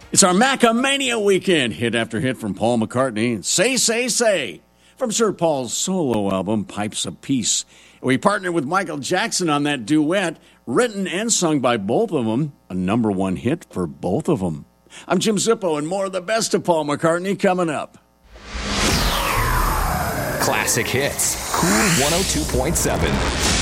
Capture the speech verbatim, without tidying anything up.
It's our Macamania weekend, hit after hit from Paul McCartney and Say, Say, Say from Sir Paul's solo album, Pipes of Peace. We partnered with Michael Jackson on that duet, written and sung by both of them, a number one hit for both of them. I'm Jim Zippo, and more of the best of Paul McCartney coming up. Classic Hits, Cool one oh two point seven.